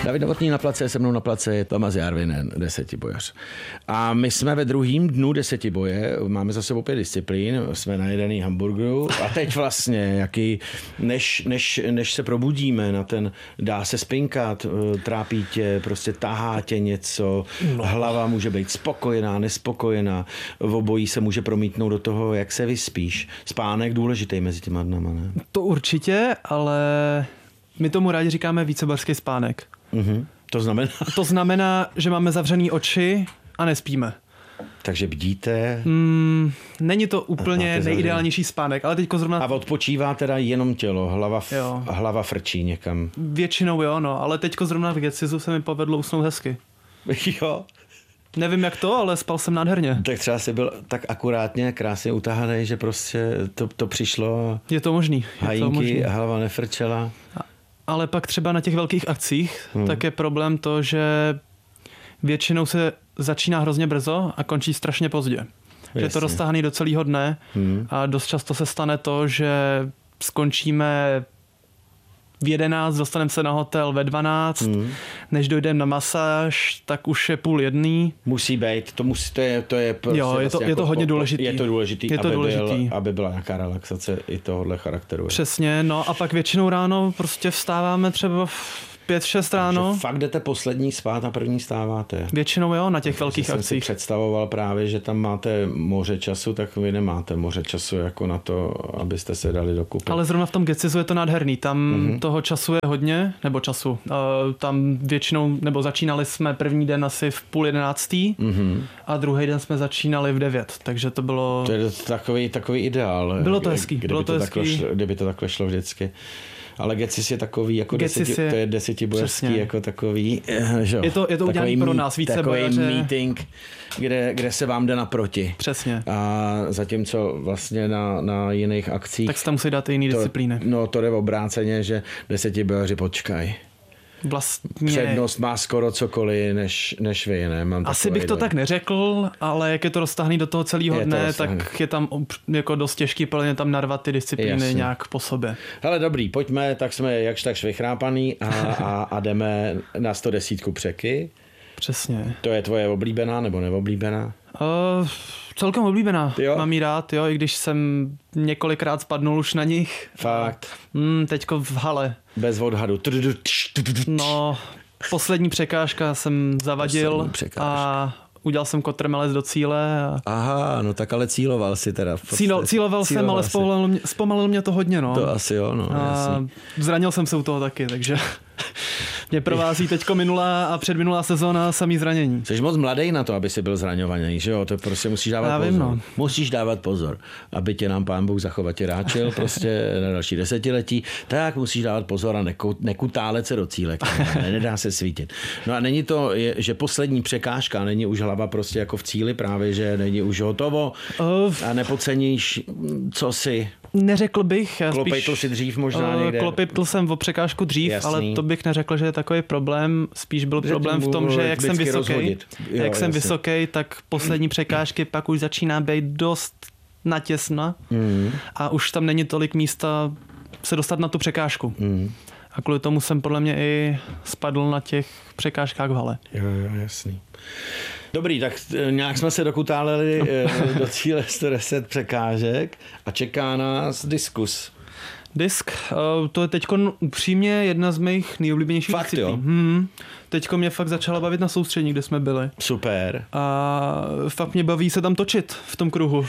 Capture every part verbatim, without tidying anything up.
David Novotný na place, se mnou na place je Tomáš Jarvinen, desetibojař. A my jsme ve druhém dnu desetiboje, máme za sebou pět disciplín, jsme na jedený hamburgeru a teď vlastně, jaký, než, než, než se probudíme na ten, dá se spinkat, trápí tě, prostě tahá tě něco, no. Hlava může být spokojená, nespokojená, v obojí se může promítnout do toho, jak se vyspíš. Spánek důležitý mezi těma dnama, ne? To určitě, ale my tomu rádi říkáme vícebarský spánek. Mm-hmm. To znamená? To znamená, že máme zavřený oči a nespíme. Takže bdíte? Mm, není to úplně nejideálnější spánek, ale teďko zrovna... A odpočívá teda jenom tělo, hlava, f... hlava frčí někam. Většinou jo, no, ale teďko zrovna v Gecizu se mi povedlo usnout hezky. Jo. Nevím jak to, ale spal jsem nádherně. Tak třeba jsi byl tak akurátně, krásně utahaný, že prostě to, to přišlo... Je to možný. Hajinky, hlava nefrčela. Ale pak třeba na těch velkých akcích, hmm. tak je problém to, že většinou se začíná hrozně brzo a končí strašně pozdě. Jasně. Že je to roztáhaný do celého dne hmm. a dost často se stane to, že skončíme v jedenáct, dostaneme se na hotel ve dvanáct, hmm. než dojdeme na masáž, tak už je půl jedný. Musí být, to, musí, to je to je prostě jo, je to, vlastně je to jako hodně po, důležitý. Je to důležitý, je to aby, důležitý. Byl, aby byla nějaká relaxace i tohohle charakteru. Přesně, no a pak většinou ráno prostě vstáváme třeba v pět šest ráno. Takže fakt jdete poslední spát a první stáváte. Většinou jo, na těch velkých jsem akcích. Jsem si představoval právě, že tam máte moře času, tak vy nemáte moře času jako na to, abyste se dali dokupy. Ale zrovna v tom Gecizu je to nádherný. Tam mm-hmm. toho času je hodně, nebo času. Uh, tam většinou, nebo začínali jsme první den asi v půl jedenáctý mm-hmm. a druhý den jsme začínali v devět, takže to bylo... To je takový, takový ideál. Bylo to hezký. Kdyby, bylo to to hezký. Šlo, kdyby to takhle šlo vždycky. Ale Gecis je takový, jako deseti, je, to je desetibojařský, jako takový, že je to, je to udělaný pro nás více takový bojaře. meeting, kde, kde se vám jde naproti. Přesně. A zatímco vlastně na, na jiných akcích... Tak se tam musí dát i jiný to, disciplíny. No to jde obráceně, že desetibojaři počkají. Vlastně... Přednost má skoro cokoliv, než, než vy, ne? Mám asi bych to tak neřekl, ale jak je to roztáhný do toho celého dne, tak je tam jako dost těžký plně tam narvat ty disciplíny Jasně. nějak po sobě. Hele, dobrý, pojďme, tak jsme jakž takž vychrápaný a, a, a jdeme na sto deset překy. Přesně. To je tvoje oblíbená nebo neoblíbená? Uh, celkem oblíbená. Jo? Mám jí rád, jo, i když jsem několikrát spadnul už na nich. Fakt? Mm, teďko v hale. Bez odhadu. No, poslední překážka jsem zavadil a udělal jsem kotrmelec do cíle. A... Aha, no tak ale cíloval si teda. Cílo, cíloval jsem, ale zpomalil mě, zpomalil mě to hodně. No. To asi jo, no. A zranil jsem se u toho taky, takže mě provází teďko minulá a předminulá sezóna samý zranění. Jsi moc mladý na to, aby si byl zraňovaný, že jo? To prostě musíš dávat Já pozor. Vím, no. Musíš dávat pozor, aby tě nám Pán Bůh zachovatě ráčil prostě na další desetiletí. Tak musíš dávat pozor a neku, nekutálet se do cíle. Ne, nedá se svítit. No a není to, je, že poslední překážka, není už hlava prostě jako v cíli právě, že není už hotovo uh, a nepodceníš, co si... Neřekl bych. Klopejtl si dřív možná někde. Klopejtl jsem o překážku dřív, Jasný. ale to bych neřekl, že je takový problém. Spíš byl že problém v tom, že jak jsem vysoký, jo, jak jasný. jsem vysoký, tak poslední překážky pak už začíná být dost natěsna mm. a už tam není tolik místa se dostat na tu překážku. Mm. A kvůli tomu jsem podle mě i spadl na těch překážkách v hale. Jo, jo, jasný. Dobrý, tak nějak jsme se dokutáleli do cíle sto deset překážek a čeká nás diskus. Disk, to je teďko upřímně jedna z mých nejoblíbenějších Fakt disciplín. jo? Hmm. Teďko mě fakt začala bavit na soustřední, kde jsme byli. Super. A fakt mě baví se tam točit v tom kruhu.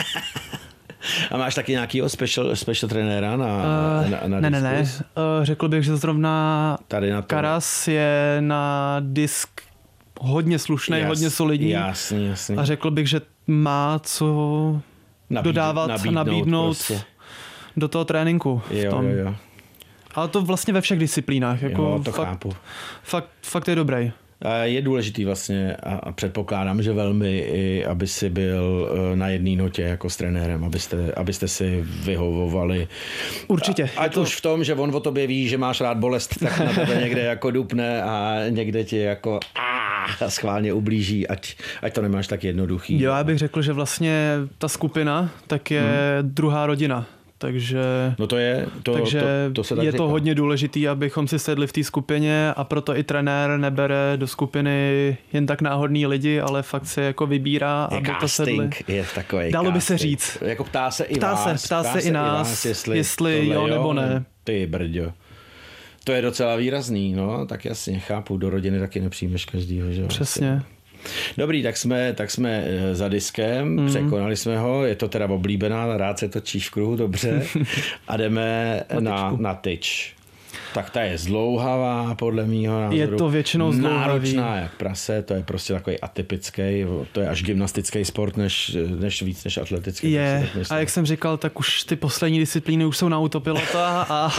A máš taky nějakýho special, special trenéra na, uh, na, na ne, diskus? Ne, ne, uh, řekl bych, že zrovna tady na to. Karas je na disk hodně slušný, Jas, hodně solidní. Jasný, jasný. A řekl bych, že má co Nabíd, dodávat, nabídnout, nabídnout prostě. Do toho tréninku. Jo, v tom. jo, jo. Ale to vlastně ve všech disciplínách. Jako jo, to fakt, chápu. Fakt, fakt je dobrý. Je důležitý vlastně a předpokládám, že velmi, i aby si byl na jedné notě jako s trenérem, abyste, abyste si vyhovovali. Určitě. A, ať to... už v tom, že on o tobě ví, že máš rád bolest, tak na tebe někde jako dupne a někde ti jako a schválně ublíží, ať, ať to nemáš tak jednoduchý. Jo, já bych řekl, že vlastně ta skupina tak je hmm. druhá rodina. takže, no to je, to, takže to, to se tak je říká. to hodně důležitý, abychom si sedli v té skupině a proto i trenér nebere do skupiny jen tak náhodný lidi, ale fakt se jako vybírá, je aby casting, to sedli. Je takovej Dalo casting. by se říct. Jako ptá se i ptá vás. Se, ptá, ptá se, se i nás, vás, jestli, jestli jo nebo ne. Ty brďo. To je docela výrazný, no, tak jasně, chápu, do rodiny taky nepřijmeš každýho, že jo. Přesně. Dobrý, tak jsme, tak jsme za diskem, mm. překonali jsme ho, je to teda oblíbená, rád se točíš v kruhu, dobře, a jdeme na, na, na tyč. Tak ta je zdlouhavá, podle mýho názoru. Je to většinou zdlouhavý. Náročná jak prase, to je prostě takový atypický, to je až gymnastický sport, než, než víc než atletický. Je, a jak jsem říkal, tak už ty poslední disciplíny už jsou na autopilota a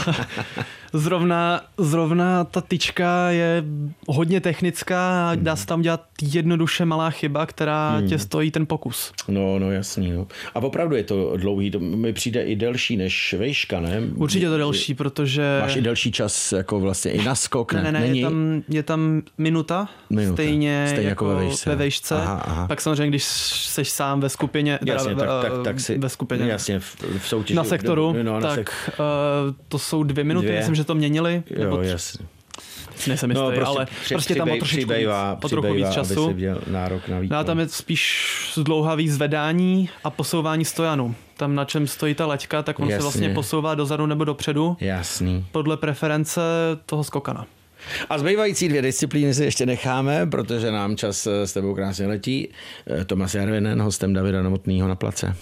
zrovna, zrovna ta tyčka je hodně technická a dá se tam dělat jednoduše malá chyba, která hmm. tě stojí ten pokus. No, no jasný. No. A opravdu je to dlouhý, to mi přijde i delší než vejška, ne? Určitě to delší, protože... Máš i delší čas jako vlastně i na skok, ne? Ne, ne, ne, je tam, je tam minuta, minuta. Stejně, stejně jako, jako ve vejšce. Ve vejšce. Aha, aha. Pak samozřejmě, když seš sám ve skupině, jasně, teda, tak, tak, tak si, ve skupině, jasně, v, v soutěži, na sektoru, no, na tak sek... uh, to jsou dvě minuty, dvě. Myslím, že to měnili. Jo, nebo jasně. Nejsem jistý, no, prostě, ale při, prostě tam o trošku přibývá, víc, o trochu víc času. Aby si měl nárok na výkon. No a tam je spíš zdlouhavý zvedání a posouvání stojanu. Tam na čem stojí ta laťka, tak on Jasně. se vlastně posouvá dozadu nebo dopředu. Jasný. Podle preference toho skokana. A zbývající dvě disciplíny si ještě necháme, protože nám čas s tebou krásně letí. Tomáš Järvinen, hostem Davida Novotného na place.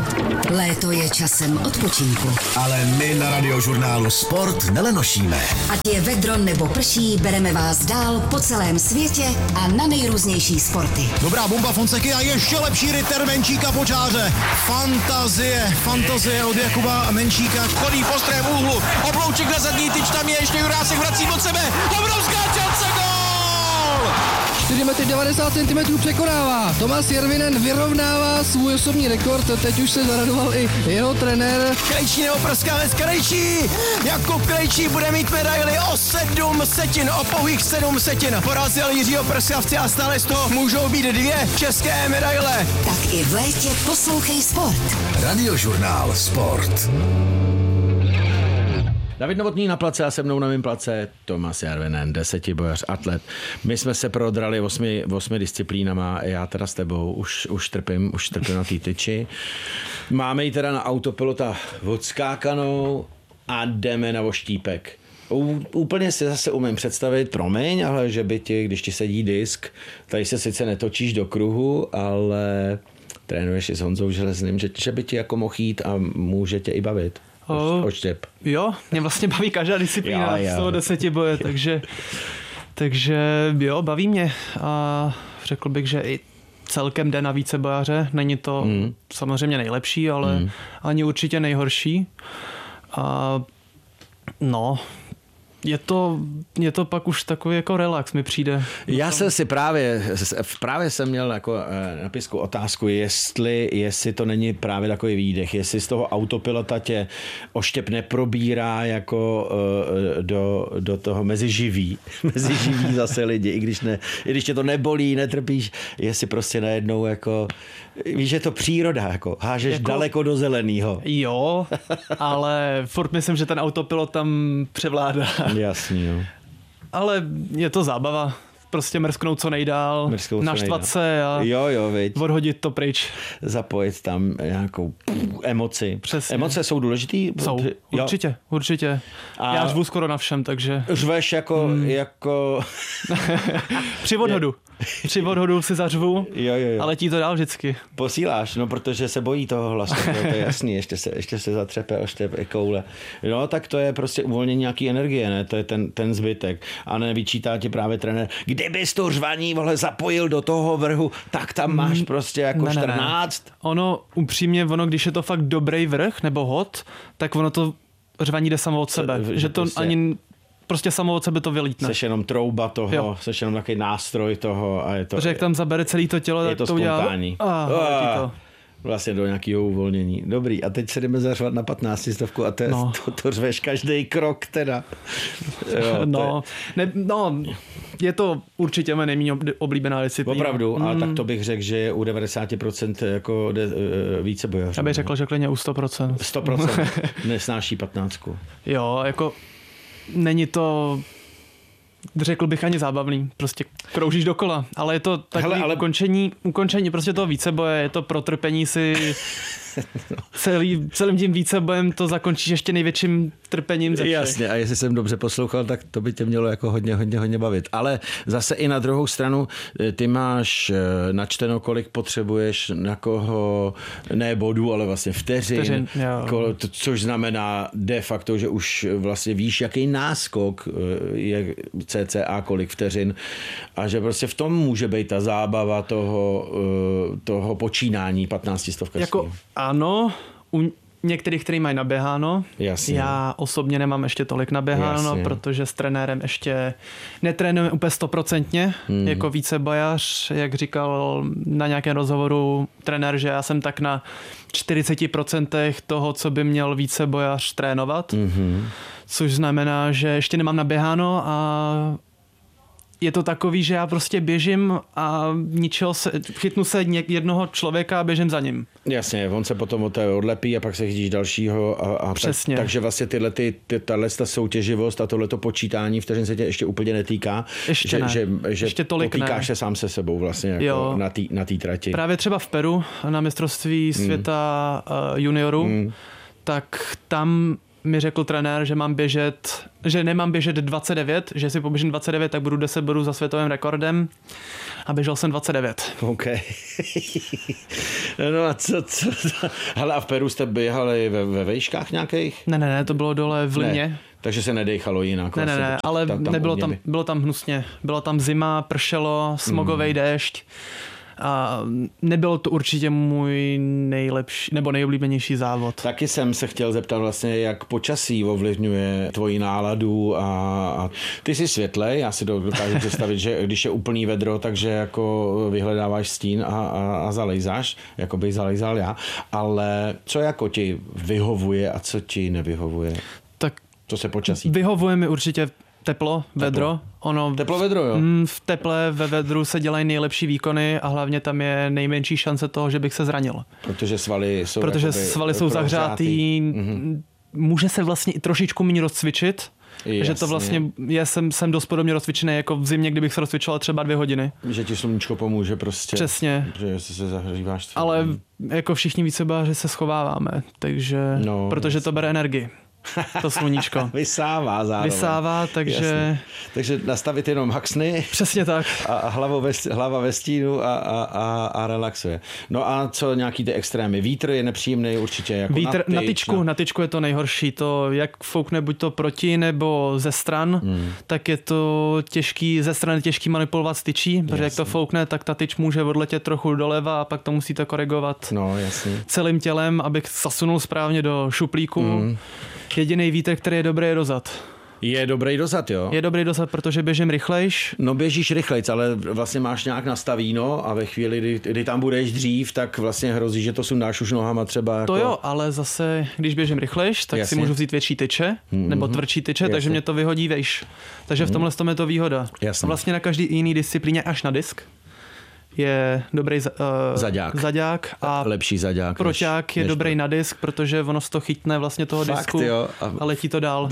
Léto je časem odpočinku. Ale my na Radiožurnálu Sport nelenošíme. Ať je vedro nebo prší, bereme vás dál po celém světě a na nejrůznější sporty. Dobrá bomba Fonseky a ještě lepší rytter Menčíka po čáře. Fantazie, fantazie od Jakuba Menčíka. Chodí v ostrém úhlu, oblouček na zadní tyč, tam je ještě Jurásek vrací od sebe. Obrovská šance, gól! čtyři metry devadesát centimetrů překonává. Tomáš Järvinen vyrovnává svůj osobní rekord, teď už se zaradoval i jeho trenér. Krejčí nebo prskavec Krejčí. Jakub Krejčí bude mít medaili o sedm setin, o pouhých sedm setin. Porazil Jiřího Prskavce a stále z toho můžou být dvě české medaile. Tak i v létě poslouchej sport. Radiožurnál Sport. David Novotný na place a se mnou na mým place Tomáš Järvinen, desetibojař, atlet. My jsme se prodrali osmi, osmi disciplínama, já teda s tebou už, už trpím, už trpím na té tyči. Máme ji teda na autopilota odskákanou a jdeme na oštípek. U, úplně si zase umím představit, promiň, ale že by ti, když ti sedí disk, tady se sice netočíš do kruhu, ale trénuješ i s Honzou Železným, že, že by ti jako mohl jít a může tě i bavit. Oštěp. Jo, mě vlastně baví každá disciplína z toho deseti boje, takže, takže jo, baví mě a řekl bych, že i celkem jde na vícebojaře, není to mm. samozřejmě nejlepší, ale mm. ani určitě nejhorší a no, je to, je to pak už takový jako relax mi přijde. Já jsem si právě, právě jsem měl jako na písku otázku, jestli, jestli to není právě takový výdech, jestli z toho autopilota tě oštěp neprobírá jako do, do toho meziživí, meziživí zase lidi, i když, ne, i když tě to nebolí, netrpíš, jestli prostě najednou jako, víš, že to příroda, jako hážeš jako, daleko do zeleného. Jo, ale furt myslím, že ten autopilot tam převládá. Jasný, jo. Ale je to zábava. Prostě mrsknout co nejdál, mrsknout naštvat co se a jo, jo, odhodit to pryč. Zapojit tam nějakou emoci. Přesně. Emoce jsou důležitý? Jsou, jo. určitě, určitě. A já řvu skoro na všem, takže... Řveš jako... Hmm. jako... Při odhodu. Při odhodu si zařvu, jo, jo, jo. ale letí to dál vždycky. Posíláš, no protože se bojí toho hlasu, to, to je jasný, ještě se, ještě se zatřepe oštěp koule. No tak to je prostě uvolnění nějaký energie, ne? To je ten, ten zbytek. A nevyčítá ti právě trenér, kdybys to řvaní vole, zapojil do toho vrhu, tak tam máš prostě jako ne, čtrnáct. Ne, ne. Ono, upřímně, ono, když je to fakt dobrý vrch nebo hod, tak ono to řvaní jde samo od sebe. Že, že to prostě... ani... Prostě samo od sebe to vylítne. Seš jenom trouba toho, jo. Seš jenom takový nástroj toho a je to... Protože jak tam zabere celé to tělo, je tak to to udělá... spontánní. Ah, to. Vlastně do nějakého uvolnění. Dobrý, a teď se jdeme zařvat na patnáctistovku a to, no. to, to řveš každý krok teda. Jo, no, je... ne, no, je to určitě moje nejméně oblíbená disciplína. Opravdu, mm. a tak to bych řekl, že je u devadesát procent jako de, více bojařů. Já bych řekl, že klidně u sto procent. sto procent nesnáší patnáctku. Jo, jako není to, řekl bych, ani zábavný. Prostě kroužíš dokola, ale je to takový Hele, ale... ukončení, ukončení prostě toho víceboje, je to protrpení si celý, celým tím vícebojem to zakončíš ještě největším trpením ze všech. Jasně, a jestli jsem dobře poslouchal, tak to by tě mělo jako hodně, hodně, hodně bavit. Ale zase i na druhou stranu, ty máš načteno, kolik potřebuješ na koho, ne bodů, ale vlastně vteřin, vteřin ko, to, což znamená de facto, že už vlastně víš, jaký náskok je cca kolik vteřin a že prostě v tom může být ta zábava toho, toho počínání patnáctistovkařského. Jako ano, u některých, který mají naběháno. Jasně. Já osobně nemám ještě tolik naběháno, Jasně. protože s trenérem ještě netrénujeme úplně stoprocentně, hmm. jako vícebojař, jak říkal na nějakém rozhovoru trenér, že já jsem tak na čtyřicet procent toho, co by měl vícebojař trénovat, hmm. což znamená, že ještě nemám naběháno a je to takový, že já prostě běžím a ničeho se, chytnu se jednoho člověka a běžím za ním. Jasně, on se potom od té odlepí a pak se chytíš dalšího. A, a Přesně. Tak, takže vlastně tyhle, ty, ty, tahle ta soutěživost a tohleto počítání vteřin se tě ještě úplně netýká. Ještě že, ne. Že, že ještě tolik potýkáš ne. se sám se sebou vlastně jako na té na té trati. Právě třeba v Peru na mistrovství světa mm. juniorů, mm. tak tam mi řekl trenér, že mám běžet, že nemám běžet dvacet devět, že si poběžím dvacet devět, tak budu deset bodů za světovým rekordem a běžel jsem dvacet devět. OK. No a co, co, hele, a v Peru jste běhali ve, ve vejškách nějakých? Ne, ne, ne, to bylo dole v Limě. Ne, takže se nedechalo jinak. Ne, vlastně, ne, ne, ale tam, tam nebylo tam, bylo tam hnusně. Byla tam zima, pršelo, smogovej mm. déšť. A nebyl to určitě můj nejlepší nebo nejoblíbenější závod. Taky jsem se chtěl zeptat vlastně, jak počasí ovlivňuje tvoji náladu a, a ty jsi světlej, já si dokážu představit, že když je úplný vedro, takže jako vyhledáváš stín a, a, a zalejzáš, jako bych zalejzal já, ale co jako ti vyhovuje a co ti nevyhovuje? Tak co se počasí? Vyhovuje mi určitě teplo, vedro. Teplo. Ono Teplo vedro, jo? V teple, ve vedru se dělají nejlepší výkony a hlavně tam je nejmenší šance toho, že bych se zranil. Protože svaly jsou, Protože svaly jsou zahřátý, mm-hmm. může se vlastně i trošičku méně rozcvičit. Jasně. Že to vlastně, já jsem, jsem dost podobně rozcvičený jako v zimě, kdybych se rozcvičoval třeba dvě hodiny. Že ti sluníčko pomůže prostě. Přesně. Že se zahříváš. Ale jako všichni vícebáři se schováváme, takže, no, protože jasně. to bere energii. To sluníčko. Vysává zároveň. Vysává, takže... Jasně. Takže nastavit jenom haxny. Přesně tak. A hlavu ve, hlava ve stínu a, a, a, a relaxuje. No a co nějaký ty extrémy? Vítr je nepříjemný určitě. Jako Vítr na, na tyčku, na... na tyčku je to nejhorší. To, jak foukne buď to proti nebo ze stran, hmm. tak je to těžký, ze strany těžký manipulovat s tyčí, protože jak to foukne, tak ta tyč může odletět trochu doleva a pak to musíte korigovat no, jasně. celým tělem, abych zasunul správně do šuplíku. Hmm. Jediný vítr, který je dobrý, je dozad. Je dobrý dozad, jo? Je dobrý dozad, protože běžím rychlejš. No běžíš rychlejc, ale vlastně máš nějak nastavíno a ve chvíli, kdy, kdy tam budeš dřív, tak vlastně hrozí, že to sundáš už nohama třeba. Jako... To jo, ale zase, když běžím rychlejš, tak Jasně. si můžu vzít větší tyče, mm-hmm. nebo tvrdší tyče, Jasně. takže mě to vyhodí vejš. Takže v tomhle tom je to výhoda. Jasně. Vlastně na každý jiný disciplíně až na disk je dobrý uh, zaďák. zaďák a lepší zaďák. proťák než, je než dobrý pro... na disk, protože ono to chytne vlastně toho Fakt, disku jo. A... a letí to dál.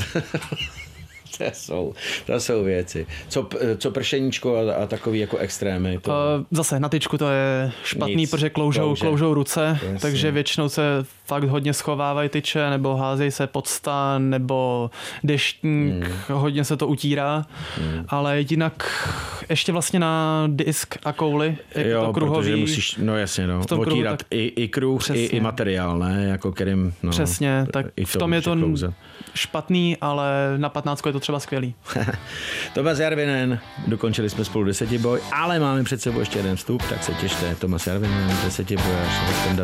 To jsou, to jsou věci. Co, co pršeníčko a, a takový jako extrémy? To... Uh, zase na tyčku to je špatný, Nic. protože kloužou, kloužou ruce, Jasně. takže většinou se fakt hodně schovávají tyče, nebo házejí se pod stan, nebo deštník, hmm. hodně se to utírá, hmm. ale jinak ještě vlastně na disk a kouli, jak jo, to kruhový. Musíš, no jasně, no, otírat kruhu, tak... i, i kruh, i, i materiál, ne, jako kterým, no. Přesně, tak v tom je to klouze. Špatný, ale na patnáctku je to třeba skvělý. Tomas Järvinen, dokončili jsme spolu desetiboj, ale máme před sebou ještě jeden vstup, tak se těšte. Tomas Järvinen, desetibojař,